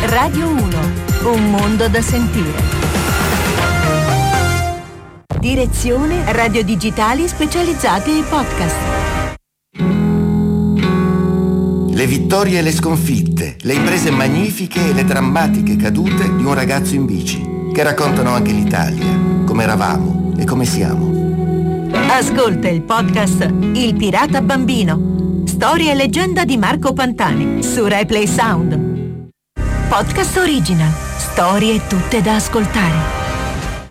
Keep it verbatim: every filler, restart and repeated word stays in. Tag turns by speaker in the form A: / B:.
A: Radio uno, un mondo da sentire. Direzione Radio Digitali Specializzate ai podcast.
B: Le vittorie e le sconfitte, le imprese magnifiche e le drammatiche cadute di un ragazzo in bici, che raccontano anche l'Italia, come eravamo e come siamo.
A: Ascolta il podcast Il Pirata Bambino, storia e leggenda di Marco Pantani, su RaiPlay Sound. Podcast original, storie tutte da ascoltare.